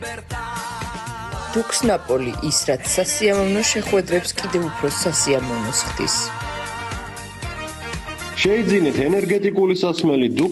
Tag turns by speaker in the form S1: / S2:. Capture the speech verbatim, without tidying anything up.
S1: დუქსნაპოლი ის, რაც სასიამოვნო შეხვედრებს კიდევ უფრო სასიამოვნოს ხდის.
S2: შეიძინეთ ენერგეტიკული სასმელი